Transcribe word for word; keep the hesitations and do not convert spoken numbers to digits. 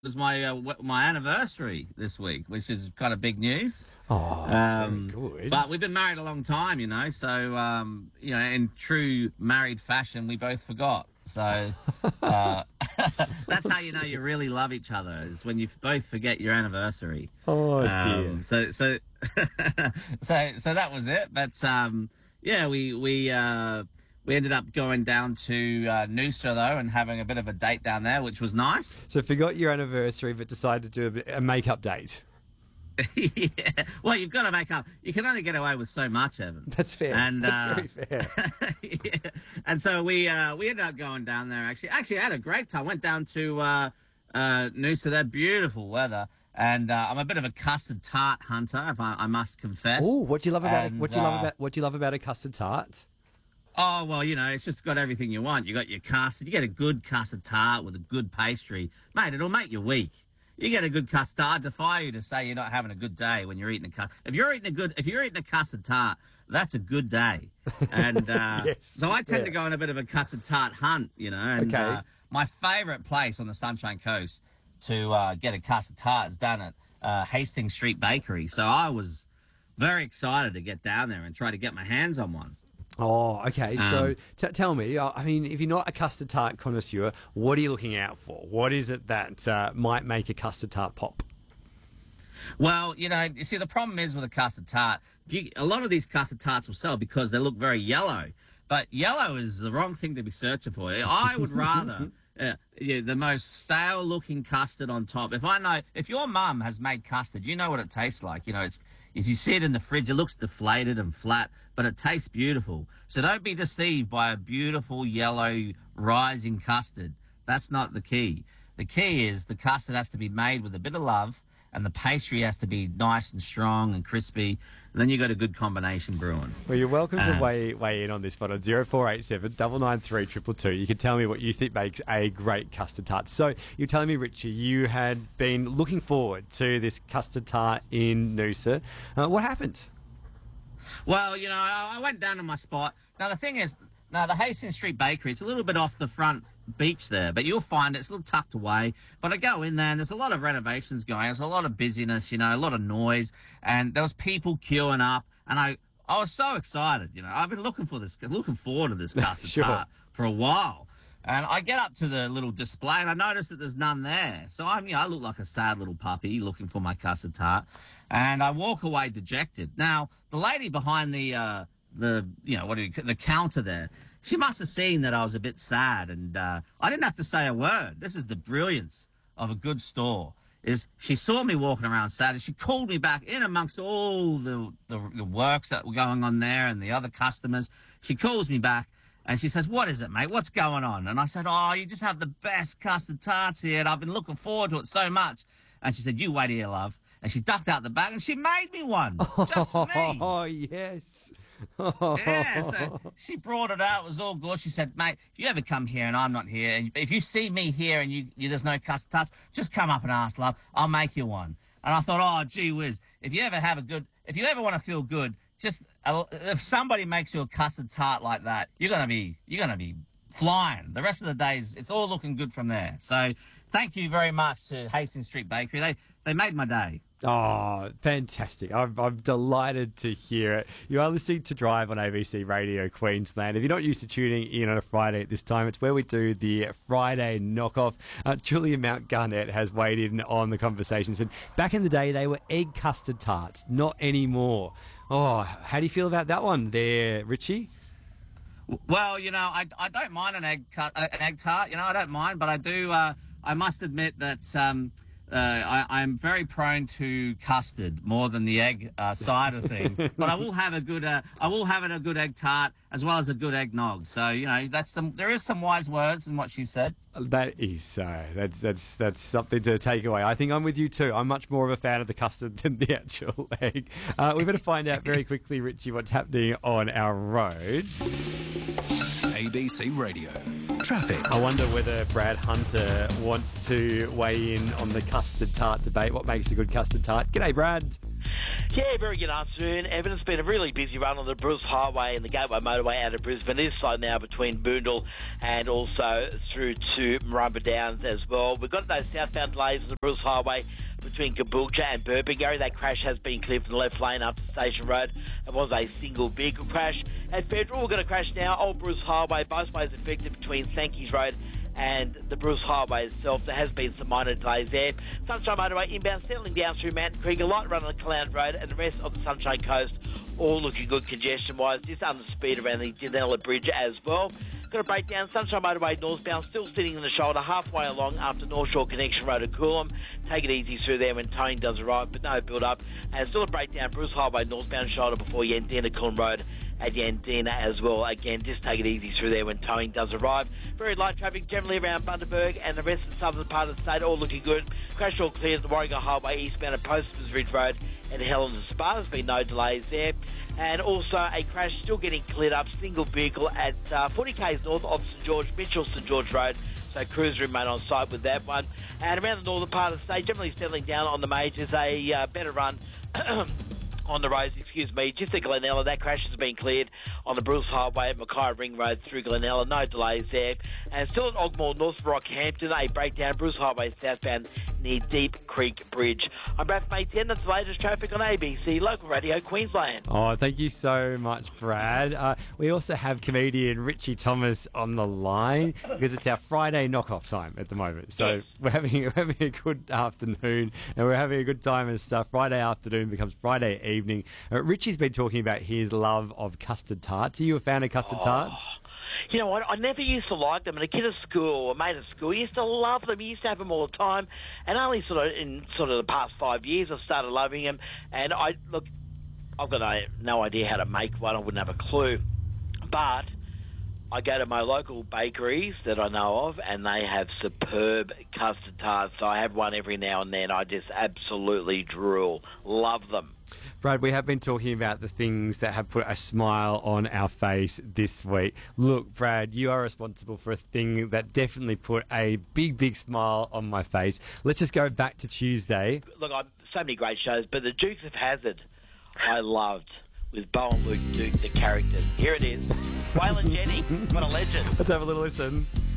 was my uh, w- my anniversary this week, which is kind of big news. Oh, Um, very good. But we've been married a long time, you know. So um, you know, in true married fashion, we both forgot. So uh, that's how you know you really love each other, is when you f- both forget your anniversary. Oh, Um, dear. so so so so that was it. But um, yeah, we we uh, we ended up going down to uh, Noosa though, and having a bit of a date down there, which was nice. So forgot your anniversary, but decided to do a, bit- a makeup date. Yeah. Well, you've got to make up. You can only get away with so much, Evan. That's fair. And That's uh, very fair. yeah. And so we uh, we ended up going down there. Actually, actually, I had a great time. Went down to uh, uh, Noosa. There, beautiful weather. And uh, I'm a bit of a custard tart hunter, if I, I must confess. Oh, what do you love about it? And, What do you love uh, about what do you love about a custard tart? Oh, well, you know, it's just got everything you want. You got your custard. You get a good custard tart with a good pastry. Mate, it'll make your week. You get a good custard. I defy you to say you're not having a good day when you're eating a custard. If you're eating a good, if you're eating a custard tart, that's a good day. And uh, Yes, so I tend yeah. to go on a bit of a custard tart hunt, you know. And Okay. uh, my favourite place on the Sunshine Coast to uh, get a custard tart is down at uh, Hastings Street Bakery. So I was very excited to get down there and try to get my hands on one. Oh, okay. So Um, t- tell me, uh, I mean, if you're not a custard tart connoisseur, what are you looking out for? What is it that uh, might make a custard tart pop? Well, you know, you see, the problem is with a custard tart, if you, a lot of these custard tarts will sell because they look very yellow. But yellow is the wrong thing to be searching for. I would rather uh, yeah, the most stale-looking custard on top. If I know, if your mum has made custard, you know what it tastes like. You know, it's if you see it in the fridge, it looks deflated and flat, but it tastes beautiful. So don't be deceived by a beautiful yellow rising custard. That's not the key. The key is the custard has to be made with a bit of love, and the pastry has to be nice and strong and crispy. And then you got a good combination brewing. Well, you're welcome to Um, weigh weigh in on this one on zero four eight seven nine nine three two two two. You can tell me what you think makes a great custard tart. So you're telling me, Richie, you had been looking forward to this custard tart in Noosa. Uh, what happened? Well, you know, I, I went down to my spot. Now, the thing is, now the Hastings Street Bakery, it's a little bit off the front beach there, but you'll find it's a little tucked away. But I go in there and there's a lot of renovations going. There's a lot of busyness, you know, a lot of noise, and there was people queuing up, and I, I was so excited. You know, I've been looking for this, looking forward to this custard Sure. tart for a while. And I get up to the little display and I notice that there's none there. So I'm, you know, I look like a sad little puppy looking for my custard tart, and I walk away dejected. Now, the lady behind the, uh, the, you know, what do you, the counter there, she must have seen that I was a bit sad, and uh, I didn't have to say a word. This is the brilliance of a good store. Is she saw me walking around sad, and she called me back in amongst all the, the, the works that were going on there and the other customers. She calls me back and she says, "What is it, mate? What's going on?" And I said, "Oh, you just have the best custard tarts here, and I've been looking forward to it so much." And she said, "You wait here, love." And she ducked out the back and she made me one. Just for me. Oh, yes. Yeah, so she brought it out. It was all good. She said, "Mate, if you ever come here and I'm not here, and if you see me here and you, you there's no custard tarts, just come up and ask, love. I'll make you one." And I thought, oh, gee whiz, if you ever have a good, if you ever want to feel good, just uh, if somebody makes you a custard tart like that, you're gonna be, you're gonna be flying. The rest of the days, it's all looking good from there. So, thank you very much to Hastings Street Bakery. They they made my day. Oh, fantastic. I'm, I'm delighted to hear it. You are listening to Drive on A B C Radio Queensland. If you're not used to tuning in on a Friday at this time, it's where we do the Friday knockoff. Uh, Julia Mount Garnett has weighed in on the conversations. And back in the day, they were egg custard tarts, not anymore. Oh, how do you feel about that one there, Richie? Well, you know, I, I don't mind an egg cut, uh, an egg tart. You know, I don't mind, but I do. Uh, I must admit that um, uh, I, I'm very prone to custard more than the egg uh, side of things. But I will have a good. Uh, I will have it a good egg tart as well as a good eggnog. So you know, that's some. There is some wise words in what she said. That is so. That's that's that's something to take away. I think I'm with you too. I'm much more of a fan of the custard than the actual egg. Uh, we better find out very quickly, Richie, what's happening on our roads. A B C Radio. Traffic. I wonder whether Brad Hunter wants to weigh in on the custard tart debate. What makes a good custard tart? G'day, Brad. Yeah, very good afternoon, Evan. It's been a really busy run on the Bruce Highway and the Gateway Motorway out of Brisbane. This side now between Boondall and also through to Marumba Downs as well. We've got those southbound delays on the Bruce Highway between Caboolture and Burpengary. That crash has been cleared from the left lane up to Station Road. It was a single vehicle crash. At Federal, we're going to crash now. Old Bruce Highway, both ways affected between Sankey's Road and the Bruce Highway itself. There has been some minor delays there. Sunshine Motorway inbound settling down through Mountain Creek, a light run on the Clown Road, and the rest of the Sunshine Coast all looking good congestion-wise. Just under speed around the Danella Bridge as well. Got a breakdown. Sunshine Motorway northbound still sitting in the shoulder halfway along after North Shore Connection Road at Coolum. Take it easy through there when towing does arrive, but no build-up. And still a breakdown. Bruce Highway northbound shoulder before Yandina Coolum Road at Yandina as well. Again, just take it easy through there when towing does arrive. Very light traffic generally around Bundaberg and the rest of the southern part of the state, all looking good. Crash all clear at the Warringah Highway eastbound at Posters Ridge Road and Helens and Spa. There's been no delays there. And also a crash still getting cleared up, single vehicle at uh, forty kays north of St George, Mitchell, St George Road. So crews remain on site with that one. And around the northern part of the state, generally settling down on the majors, a uh, better run on the roads, excuse me, just at Glenella. That crash has been cleared on the Bruce Highway at Mackay Ring Road through Glenella. No delays there. And still at Ogmore, North Rockhampton, a breakdown, Bruce Highway southbound near Deep Creek Bridge. I'm Brad Mayten. That's the latest traffic on A B C Local Radio Queensland. Oh, thank you so much, Brad. Uh, we also have comedian Richie Thomas on the line because it's our Friday knock-off time at the moment. So Yes. we're having, we're having a good afternoon and we're having a good time and stuff. Friday afternoon becomes Friday evening. Uh, Richie's been talking about his love of custard tarts. Are you a fan of custard tarts? You know what? I never used to like them. And a kid at school, a mate at school, used to love them. He used to have them all the time. And only sort of in sort of the past five years, I started loving them. And I look, I've got no, no idea how to make one. I wouldn't have a clue. But I go to my local bakeries that I know of, and they have superb custard tarts. So I have one every now and then. I just absolutely drool. Love them. Brad, we have been talking about the things that have put a smile on our face this week. Look, Brad, you are responsible for a thing that definitely put a big, big smile on my face. Let's just go back to Tuesday. Look, I've so many great shows, but the Dukes of Hazzard I loved with Bo and Luke Duke, the characters. Here it is. Waylon Jennings, what a legend. Let's have a little listen.